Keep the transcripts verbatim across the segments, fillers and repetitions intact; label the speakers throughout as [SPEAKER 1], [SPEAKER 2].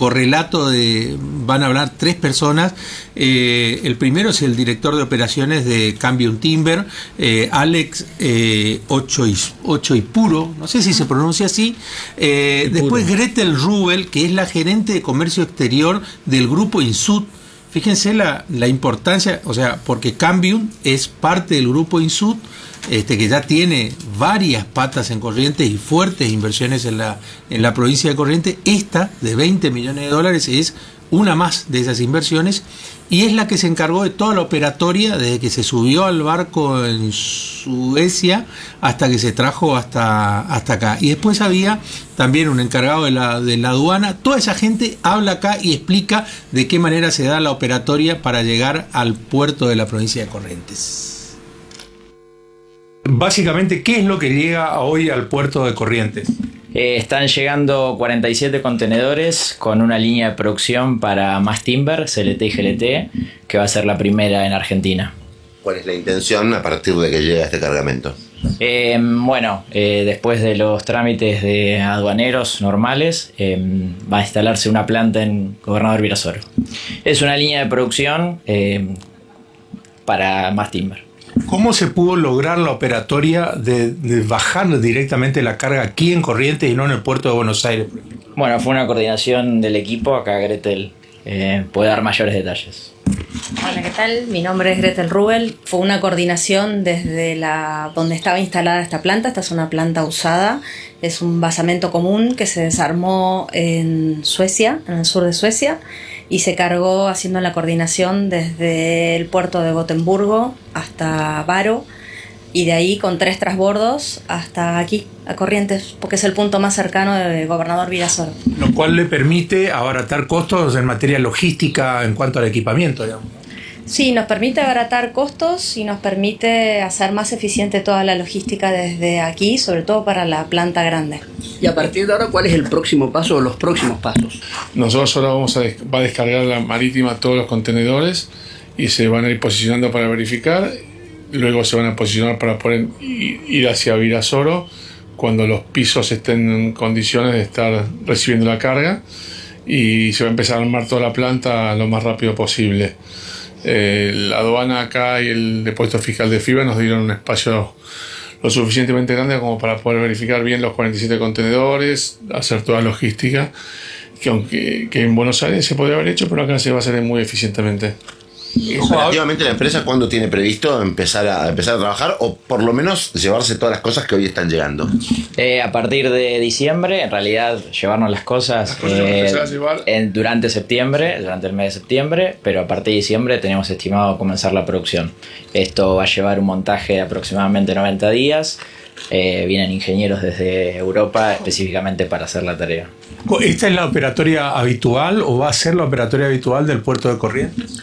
[SPEAKER 1] correlato de, van a hablar tres personas. Eh, el primero es el director de operaciones de Cambium Timber, eh, Alex eh, Ochoipuro, no sé si se pronuncia así. Eh, después Gretel Rubel, que es la gerente de comercio exterior del grupo Insud. Fíjense la, la importancia, o sea, porque Cambium es parte del grupo Insud, este, que ya tiene varias patas en Corrientes y fuertes inversiones en la, en la provincia de Corrientes. Esta, de veinte millones de dólares, es una más de esas inversiones y es la que se encargó de toda la operatoria desde que se subió al barco en Suecia hasta que se trajo hasta, hasta acá. Y después había también un encargado de la, de la aduana. Toda esa gente habla acá y explica de qué manera se da la operatoria para llegar al puerto de la provincia de Corrientes. Básicamente, ¿qué es lo que llega hoy al puerto de Corrientes?
[SPEAKER 2] Eh, están llegando cuarenta y siete contenedores con una línea de producción para Mass Timber, C L T y G L T, que va a ser la primera en Argentina.
[SPEAKER 3] ¿Cuál es la intención a partir de que llega este cargamento?
[SPEAKER 2] Eh, bueno, eh, después de los trámites de aduaneros normales, eh, va a instalarse una planta en Gobernador Virasoro. Es una línea de producción eh, para Mass Timber.
[SPEAKER 1] ¿Cómo se pudo lograr la operatoria de, de bajar directamente la carga aquí en Corrientes y no en el puerto de Buenos Aires?
[SPEAKER 2] Bueno, fue una coordinación del equipo. Acá Gretel eh, puede dar mayores detalles.
[SPEAKER 4] Hola, ¿qué tal? Mi nombre es Gretel Rubel. Fue una coordinación desde la donde estaba instalada esta planta. Esta es una planta usada. Es un basamento común que se desarmó en Suecia, en el sur de Suecia, y se cargó haciendo la coordinación desde el puerto de Gotemburgo hasta Varo, y de ahí con tres transbordos hasta aquí, a Corrientes, porque es el punto más cercano de Gobernador Virasoro.
[SPEAKER 1] Lo cual le permite abaratar costos en materia logística en cuanto al equipamiento, digamos.
[SPEAKER 4] Sí, nos permite abaratar costos y nos permite hacer más eficiente toda la logística desde aquí, sobre todo para la planta grande.
[SPEAKER 5] Y a partir de ahora, ¿cuál es el próximo paso o los próximos pasos?
[SPEAKER 6] Nosotros ahora vamos a, des- va a descargar la marítima todos los contenedores y se van a ir posicionando para verificar. Luego se van a posicionar para poder ir hacia Virasoro cuando los pisos estén en condiciones de estar recibiendo la carga, y se va a empezar a armar toda la planta lo más rápido posible. Eh, la aduana acá y el depósito fiscal de FIBA nos dieron un espacio lo suficientemente grande como para poder verificar bien los cuarenta y siete contenedores, hacer toda la logística, que aunque que en Buenos Aires se podría haber hecho, pero acá se va a hacer muy eficientemente.
[SPEAKER 3] ¿Y operativamente la empresa cuándo tiene previsto empezar a, empezar a trabajar o por lo menos llevarse todas las cosas que hoy están llegando?
[SPEAKER 2] Eh, a partir de diciembre, en realidad, llevarnos las cosas,
[SPEAKER 6] Las cosas
[SPEAKER 2] eh,
[SPEAKER 6] empezar a llevar.
[SPEAKER 2] en, durante septiembre, durante el mes de septiembre, pero a partir de diciembre tenemos estimado comenzar la producción. Esto va a llevar un montaje de aproximadamente noventa días. Eh, vienen ingenieros desde Europa específicamente para hacer la tarea.
[SPEAKER 1] ¿Esta es la operatoria habitual o va a ser la operatoria habitual del puerto de Corrientes?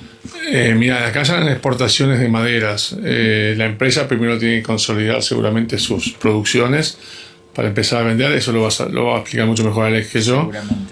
[SPEAKER 6] Eh, mira, acá ya en exportaciones de maderas. Eh, la empresa primero tiene que consolidar seguramente sus producciones para empezar a vender. Eso lo va a, lo va a explicar mucho mejor Alex que yo.
[SPEAKER 2] Seguramente.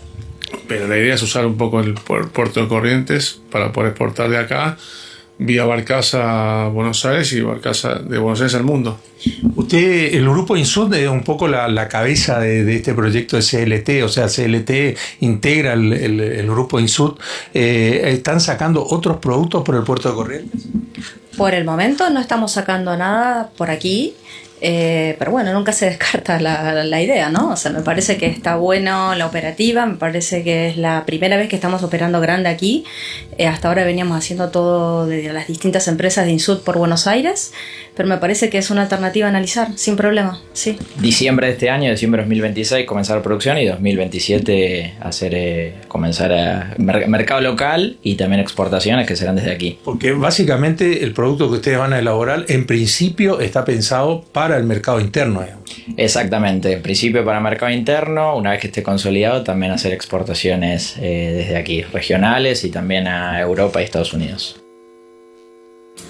[SPEAKER 6] Pero la idea es usar un poco el puerto de Corrientes para poder exportar de acá vía barcaza a Buenos Aires y barcaza de Buenos Aires al mundo.
[SPEAKER 1] Usted, el grupo Insud es un poco la, la cabeza de, de este proyecto de C L T, o sea, C L T integra el, el, el grupo Insud. Eh, ¿Están sacando otros productos por el puerto de Corrientes?
[SPEAKER 4] Por el momento no estamos sacando nada por aquí, eh, pero bueno, nunca se descarta la, la idea, ¿no? O sea, me parece que está bueno la operativa, me parece que es la primera vez que estamos operando grande aquí. Eh, hasta ahora veníamos haciendo todo de las distintas empresas de Insud por Buenos Aires, pero me parece que es una alternativa a analizar, sin problema, sí.
[SPEAKER 2] Diciembre de este año, diciembre de dos mil veintiséis, comenzar producción, y dos mil veintisiete hacer eh, comenzar a mer- mercado local y también exportaciones que serán desde aquí.
[SPEAKER 1] Porque básicamente el producto que ustedes van a elaborar en principio está pensado para el mercado interno, digamos.
[SPEAKER 2] Exactamente, en principio para mercado interno, una vez que esté consolidado también hacer exportaciones eh, desde aquí, regionales y también a Europa y Estados Unidos.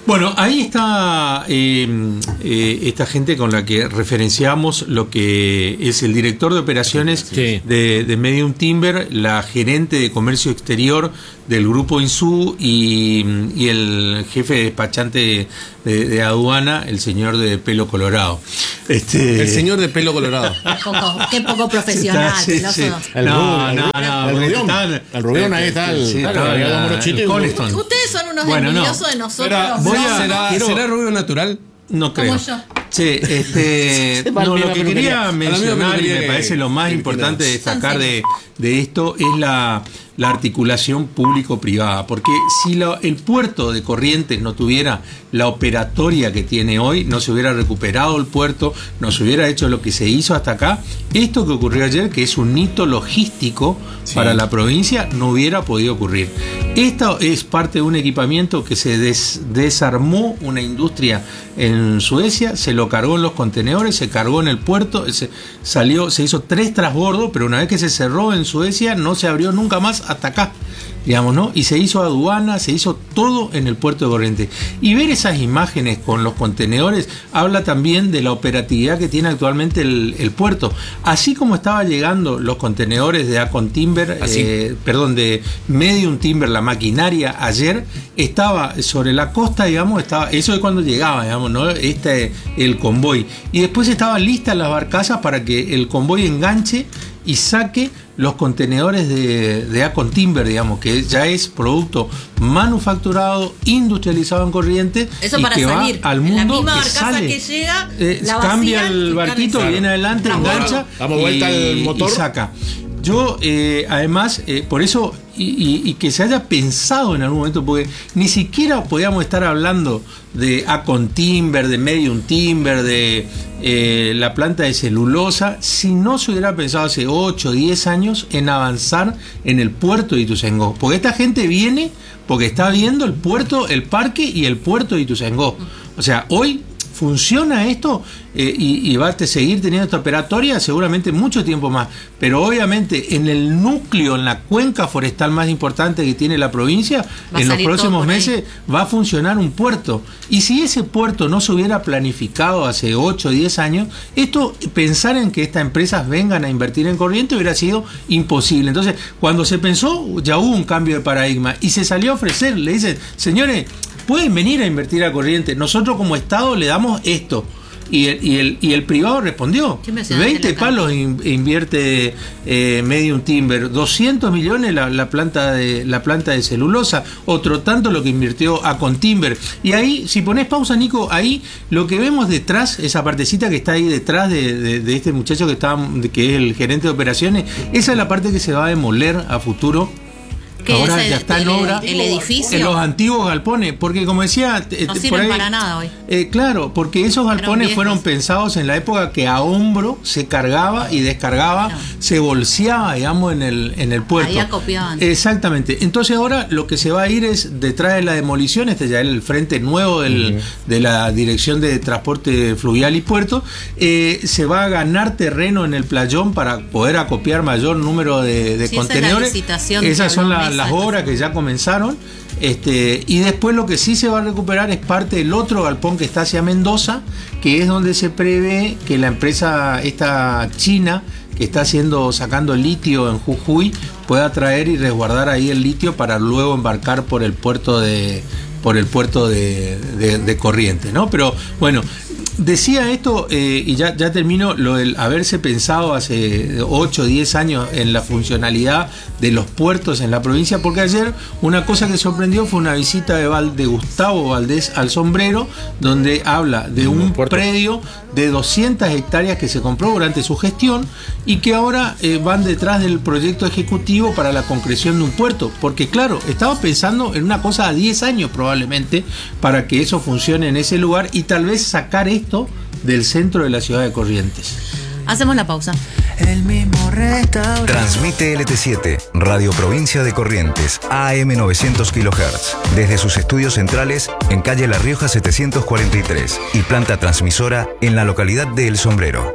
[SPEAKER 1] Bueno, ahí está eh, eh, esta gente con la que referenciamos lo que es el director de operaciones
[SPEAKER 7] sí.
[SPEAKER 1] de, de Medium Timber, la gerente de comercio exterior del grupo Insú y, y el jefe despachante de, de aduana, el señor de pelo colorado. Este,
[SPEAKER 7] el señor de pelo colorado.
[SPEAKER 8] Qué poco, qué poco profesional.
[SPEAKER 1] Sí,
[SPEAKER 8] no,
[SPEAKER 1] sí.
[SPEAKER 7] El
[SPEAKER 1] No,
[SPEAKER 7] Rubio,
[SPEAKER 1] no, no.
[SPEAKER 7] el Rubión.
[SPEAKER 1] Está-
[SPEAKER 7] El Rubión, ahí está el-
[SPEAKER 1] Sí,
[SPEAKER 7] claro,
[SPEAKER 1] está
[SPEAKER 7] había
[SPEAKER 1] la-
[SPEAKER 7] dos morochitos y
[SPEAKER 1] el
[SPEAKER 7] un-
[SPEAKER 1] Colston.
[SPEAKER 8] Ustedes son unos
[SPEAKER 1] Bueno, no.
[SPEAKER 8] envidiosos de nosotros.
[SPEAKER 7] Espera,
[SPEAKER 8] los
[SPEAKER 1] voy a-
[SPEAKER 8] blancos.
[SPEAKER 7] ¿será,
[SPEAKER 1] quiero-
[SPEAKER 7] ¿será rubio natural?
[SPEAKER 1] No creo.
[SPEAKER 8] Como yo.
[SPEAKER 1] Sí, este,
[SPEAKER 7] Va a
[SPEAKER 1] no,
[SPEAKER 7] la
[SPEAKER 1] lo
[SPEAKER 7] misma
[SPEAKER 1] que
[SPEAKER 7] peluquería.
[SPEAKER 1] quería
[SPEAKER 7] A la misma
[SPEAKER 1] mencionar y
[SPEAKER 7] peluquería
[SPEAKER 1] me
[SPEAKER 7] que-
[SPEAKER 1] parece lo más
[SPEAKER 7] que-
[SPEAKER 1] importante de
[SPEAKER 7] que-
[SPEAKER 1] destacar de, de esto es la, la articulación público-privada, porque si la- el puerto de Corrientes no tuviera la operatoria que tiene hoy, no se hubiera recuperado el puerto, no se hubiera hecho lo que se hizo hasta acá, esto que ocurrió ayer, que es un hito logístico
[SPEAKER 7] Sí.
[SPEAKER 1] para la provincia, no hubiera podido ocurrir. Esto es parte de un equipamiento que se des- desarmó una industria en Suecia, se lo cargó en los contenedores, se cargó en el puerto, se salió, se hizo tres transbordos, pero una vez que se cerró en Suecia no se abrió nunca más hasta acá, digamos, ¿no? Y se hizo aduana, se hizo todo en el puerto de Corrientes. Y ver esas imágenes con los contenedores habla también de la operatividad que tiene actualmente el, el puerto. Así como estaba llegando los contenedores de Acon Timber, eh, perdón, de Medium Timber, la maquinaria, ayer estaba sobre la costa, digamos, estaba, eso es cuando llegaba, digamos, ¿no? Este, el convoy. Y después estaban listas las barcazas para que el convoy enganche y saque los contenedores de, de Acon Timber, digamos, que ya es producto manufacturado, industrializado en Corrientes.
[SPEAKER 8] Eso
[SPEAKER 1] y
[SPEAKER 8] para
[SPEAKER 1] que
[SPEAKER 8] salir.
[SPEAKER 1] va al
[SPEAKER 8] En la
[SPEAKER 1] mundo
[SPEAKER 8] misma
[SPEAKER 1] que
[SPEAKER 8] barcaza
[SPEAKER 1] sale.
[SPEAKER 8] que llega,
[SPEAKER 1] Eh,
[SPEAKER 8] la
[SPEAKER 1] cambia
[SPEAKER 8] vacían
[SPEAKER 1] el
[SPEAKER 8] y
[SPEAKER 1] barquito,
[SPEAKER 8] cargan.
[SPEAKER 1] viene adelante,
[SPEAKER 8] Transbordo.
[SPEAKER 1] engancha
[SPEAKER 7] Damos vuelta al
[SPEAKER 1] y,
[SPEAKER 7] motor.
[SPEAKER 1] y saca. Yo, eh, además, eh, por eso, y, y- y que se haya pensado en algún momento, porque ni siquiera podíamos estar hablando de Acon Timber, de Medium Timber, de eh, la planta de celulosa, si no se hubiera pensado hace ocho o diez años en avanzar en el puerto de Ituzaingó. Porque esta gente viene porque está viendo el puerto, el parque y el puerto de Ituzaingó. O sea, hoy funciona esto eh, y, y va a te seguir teniendo esta operatoria seguramente mucho tiempo más, pero obviamente en el núcleo, en la cuenca forestal más importante que tiene la provincia,
[SPEAKER 8] Va a
[SPEAKER 1] en los
[SPEAKER 8] salir todo
[SPEAKER 1] próximos
[SPEAKER 8] por ahí.
[SPEAKER 1] meses va a funcionar un puerto, y si ese puerto no se hubiera planificado hace ocho o diez años, esto, pensar en que estas empresas vengan a invertir en Corrientes hubiera sido imposible. Entonces, cuando se pensó, ya hubo un cambio de paradigma y se salió a ofrecer, le dicen, señores, pueden venir a invertir a Corrientes, nosotros como Estado le damos esto. Y el, y el, y el privado respondió.
[SPEAKER 8] Qué impresionante
[SPEAKER 1] veinte
[SPEAKER 8] la
[SPEAKER 1] palos in- invierte eh, Medium Timber, doscientos millones la, la planta de la planta de celulosa, otro tanto lo que invirtió Acon Timber. Y ahí, si pones pausa, Nico, ahí lo que vemos detrás, esa partecita que está ahí detrás de, de, de este muchacho que está, que es el gerente de operaciones, esa es la parte que se va a demoler a futuro.
[SPEAKER 8] ¿Qué
[SPEAKER 1] Ahora
[SPEAKER 8] es el-
[SPEAKER 1] ya está en
[SPEAKER 8] el-
[SPEAKER 1] obra
[SPEAKER 8] el edificio?
[SPEAKER 1] en los antiguos galpones, porque como decía, eh,
[SPEAKER 8] No
[SPEAKER 1] por
[SPEAKER 8] sirven
[SPEAKER 1] ahí-
[SPEAKER 8] para nada hoy.
[SPEAKER 1] eh, claro, porque esos galpones
[SPEAKER 8] viejos.
[SPEAKER 1] fueron pensados en la época que a hombro se cargaba y descargaba,
[SPEAKER 8] Claro.
[SPEAKER 1] se bolseaba, digamos, en el en el puerto.
[SPEAKER 8] Ahí acopiaban.
[SPEAKER 1] Exactamente. Entonces ahora lo que se va a ir es detrás de la demolición, este ya es el frente nuevo del, de la Dirección de Transporte Fluvial y Puerto, eh, se va a ganar terreno en el playón para poder acopiar mayor número de, de
[SPEAKER 8] Sí, esa es la
[SPEAKER 1] contenedores.
[SPEAKER 8] licitación que
[SPEAKER 1] Esas son
[SPEAKER 8] habló
[SPEAKER 1] la-
[SPEAKER 8] Mesa
[SPEAKER 1] las
[SPEAKER 8] esta
[SPEAKER 1] obras que ya comenzaron. Este, y después lo que sí se va a recuperar es parte del otro galpón que está hacia Mendoza, que es donde se prevé que la empresa esta china que está haciendo sacando litio en Jujuy pueda traer y resguardar ahí el litio para luego embarcar por el puerto de por el puerto de, de- de Corrientes, ¿no? Pero bueno, decía esto eh, y ya, ya termino, lo del haberse pensado hace ocho o diez años en la funcionalidad de los puertos en la provincia, porque ayer una cosa que sorprendió fue una visita de, Val, de Gustavo Valdés al Sombrero, donde habla de un predio de doscientas hectáreas que se compró durante su gestión y que ahora eh, van detrás del proyecto ejecutivo para la concreción de un puerto, porque claro, estaba pensando en una cosa a diez años probablemente para que eso funcione en ese lugar y tal vez sacar esto del centro de la ciudad de Corrientes.
[SPEAKER 8] Hacemos la pausa.
[SPEAKER 9] El mismo restaurante.
[SPEAKER 10] Transmite L T siete, Radio Provincia de Corrientes, A M novecientos kilohertz, desde sus estudios centrales en calle La Rioja setecientos cuarenta y tres y planta transmisora en la localidad de El Sombrero.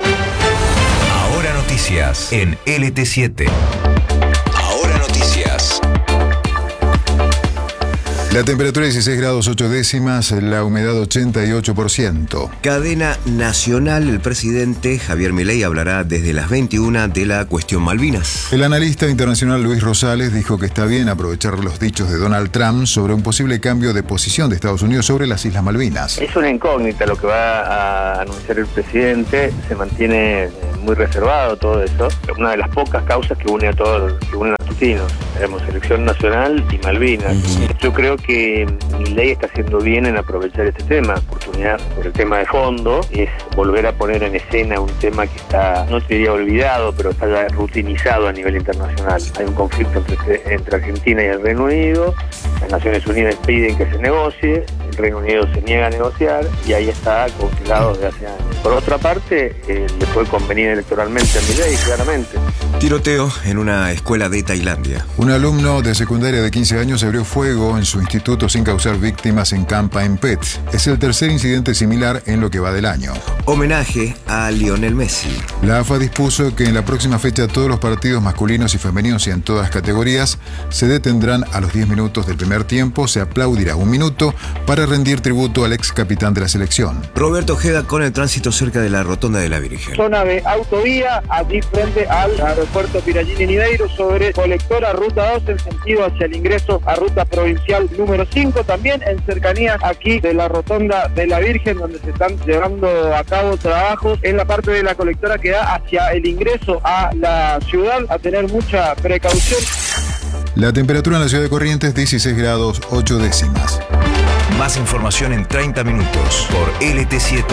[SPEAKER 10] Ahora noticias en L T siete. Ahora noticias.
[SPEAKER 11] La temperatura dieciséis grados ocho décimas, la humedad ochenta y ocho por ciento.
[SPEAKER 12] Cadena nacional, el presidente Javier Milei hablará desde las veintiuna de la cuestión Malvinas.
[SPEAKER 11] El analista internacional Luis Rosales dijo que está bien aprovechar los dichos de Donald Trump sobre un posible cambio de posición de Estados Unidos sobre las Islas Malvinas.
[SPEAKER 13] Es una incógnita lo que va a anunciar el presidente, se mantiene muy reservado todo eso. Una de las pocas causas que une a todos, que unen a argentinos. Tenemos selección nacional y Malvinas. Uh-huh. Yo creo que Milei está haciendo bien en aprovechar este tema, oportunidad por el tema de fondo, es volver a poner en escena un tema que está, no te diría olvidado, pero está ya rutinizado a nivel internacional. Hay un conflicto entre, entre Argentina y el Reino Unido, las Naciones Unidas piden que se negocie, el Reino Unido se niega a negociar y ahí está congelado desde hace años. Por otra parte, eh, le puede convenir electoralmente a Milei, claramente.
[SPEAKER 12] Tiroteo en una escuela de Tailandia.
[SPEAKER 11] Un alumno de secundaria de quince años abrió fuego en su instituto sin causar víctimas en Campa en Pet. Es el tercer incidente similar en lo que va del año.
[SPEAKER 12] Homenaje a Lionel Messi.
[SPEAKER 11] La A F A dispuso que en la próxima fecha todos los partidos masculinos y femeninos y en todas las categorías se detendrán a los diez minutos del primer tiempo. Se aplaudirá un minuto para rendir tributo al ex capitán de la selección.
[SPEAKER 12] Roberto Ojeda con el tránsito cerca de la Rotonda de la Virgen.
[SPEAKER 14] Zona de autovía, allí frente al aeropuerto Pirallini Niveiro, sobre colectora Ruta dos en sentido hacia el ingreso a Ruta Provincial número cinco, también en cercanías aquí de la Rotonda de la Virgen, donde se están llevando a cabo trabajos en la parte de la colectora que da hacia el ingreso a la ciudad, a tener mucha precaución.
[SPEAKER 11] La temperatura en la ciudad de Corrientes, dieciséis grados ocho décimas.
[SPEAKER 10] Más información en treinta minutos por L T siete.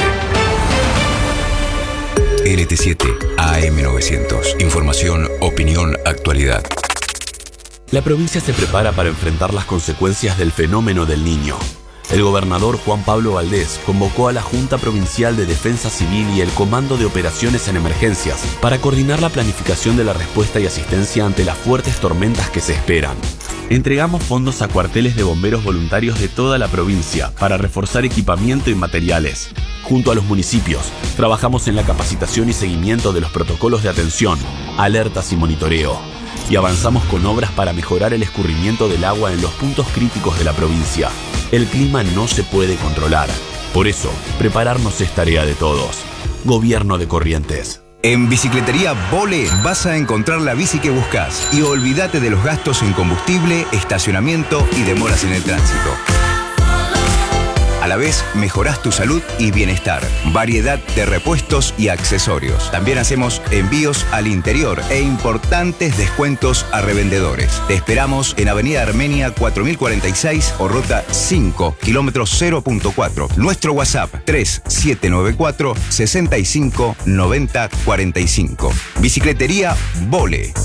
[SPEAKER 10] L T siete A M novecientos. Información, opinión, actualidad.
[SPEAKER 15] La provincia se prepara para enfrentar las consecuencias del fenómeno del Niño. El gobernador Juan Pablo Valdés convocó a la Junta Provincial de Defensa Civil y el Comando de Operaciones en Emergencias para coordinar la planificación de la respuesta y asistencia ante las fuertes tormentas que se esperan. Entregamos fondos a cuarteles de bomberos voluntarios de toda la provincia para reforzar equipamiento y materiales. Junto a los municipios, trabajamos en la capacitación y seguimiento de los protocolos de atención, alertas y monitoreo. Y avanzamos con obras para mejorar el escurrimiento del agua en los puntos críticos de la provincia. El clima no se puede controlar. Por eso, prepararnos es tarea de todos. Gobierno de Corrientes.
[SPEAKER 10] En Bicicletería Vole vas a encontrar la bici que buscas y olvídate de los gastos en combustible, estacionamiento y demoras en el tránsito. A la vez, mejorás tu salud y bienestar. Variedad de repuestos y accesorios. También hacemos envíos al interior e importantes descuentos a revendedores. Te esperamos en Avenida Armenia cuatro mil cuarenta y seis o Ruta cinco, kilómetro cero punto cuatro. Nuestro WhatsApp tres siete nueve cuatro, seis cinco, nueve cero cuatro cinco. Bicicletería Vole.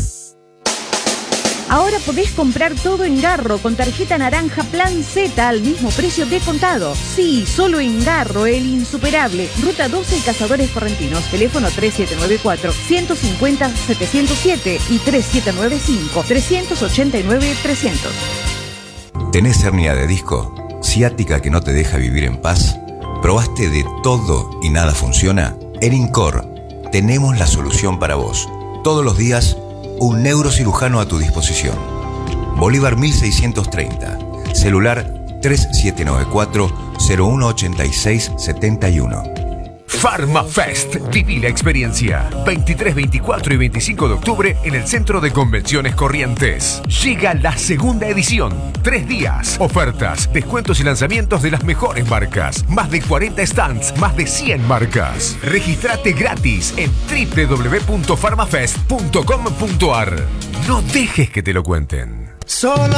[SPEAKER 16] Ahora podés comprar todo en Garro con tarjeta naranja Plan Z al mismo precio de contado. Sí, solo en Garro, el insuperable. Ruta doce y Cazadores Correntinos. Teléfono tres siete nueve cuatro, uno cinco cero, siete cero siete y tres siete nueve cinco, tres ocho nueve, trescientos.
[SPEAKER 10] ¿Tenés hernia de disco? ¿Ciática que no te deja vivir en paz? ¿Probaste de todo y nada funciona? En Incor tenemos la solución para vos. Todos los días, un neurocirujano a tu disposición. Bolívar mil seiscientos treinta. Celular tres siete nueve cuatro, cero uno ocho seis siete uno.
[SPEAKER 17] PharmaFest. Viví la experiencia. veintitrés, veinticuatro y veinticinco de octubre en el Centro de Convenciones Corrientes. Llega la segunda edición. Tres días. Ofertas, descuentos y lanzamientos de las mejores marcas. Más de cuarenta stands, más de cien marcas. Regístrate gratis en doble u doble u doble u punto farmafest punto com punto a r. No dejes que te lo cuenten.
[SPEAKER 9] Solo